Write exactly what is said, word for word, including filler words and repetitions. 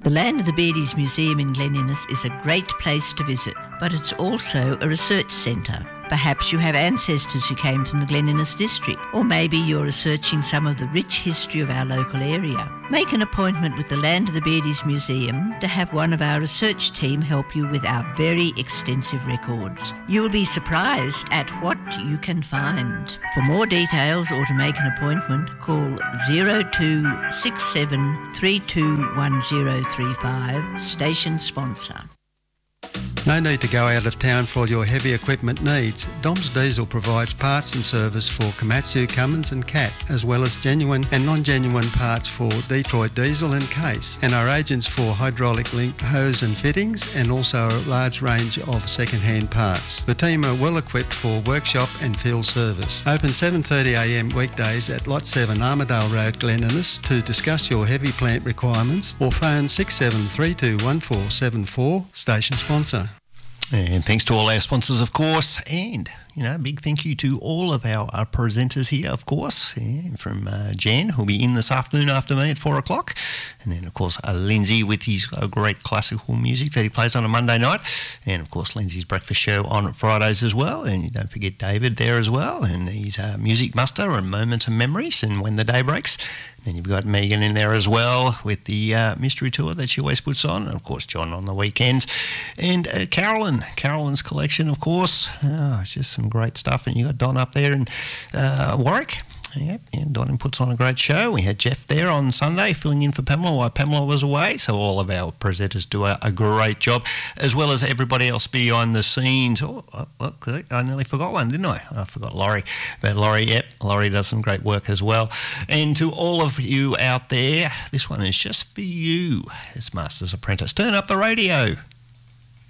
The Land of the Beardies Museum in Glen Innes is a great place to visit, but it's also a research centre. Perhaps you have ancestors who came from the Glen Innes district, or maybe you're researching some of the rich history of our local area. Make an appointment with the Land of the Beardies Museum to have one of our research team help you with our very extensive records. You'll be surprised at what you can find. For more details or to make an appointment, call zero two six seven three two one zero three five, station sponsor. No need to go out of town for your heavy equipment needs. Dom's Diesel provides parts and service for Komatsu, Cummins and Cat, as well as genuine and non-genuine parts for Detroit Diesel and Case, and are agents for hydraulic linked hose and fittings, and also a large range of second-hand parts. The team are well equipped for workshop and field service. Open seven thirty a m weekdays at Lot seven Armadale Road, Glen Innes to discuss your heavy plant requirements, or phone six seven three two one four seven four, station sponsor. And thanks to all our sponsors, of course, and, you know, big thank you to all of our, our presenters here, of course, yeah, from uh, Jan, who'll be in this afternoon after me at four o'clock, and then, of course, uh, Lindsay with his uh, great classical music that he plays on a Monday night, and, of course, Lindsay's breakfast show on Fridays as well, and don't forget David there as well, and he's uh, Music Muster and Moments and Memories and When the Day Breaks. Then you've got Megan in there as well with the uh, mystery tour that she always puts on. And, of course, John on the weekends. And uh, Carolyn, Carolyn's collection, of course. Oh, it's just some great stuff. And you got Don up there in uh, Warwick. Yep, yeah, Don puts on a great show. We had Jeff there on Sunday filling in for Pamela while Pamela was away. So all of our presenters do a, a great job, as well as everybody else behind the scenes. Oh, look, I nearly forgot one, didn't I? I forgot Laurie. But Laurie, yep, Laurie does some great work as well. And to all of you out there, this one is just for you. It's Master's Apprentice. Turn up the radio.